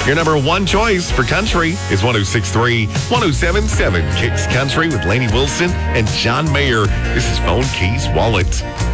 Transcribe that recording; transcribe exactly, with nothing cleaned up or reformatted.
Your number one choice for country is one oh six point three, one oh seven point seven Kicks Country with Lainey Wilson and John Mayer. This is Phone Keys Wallet.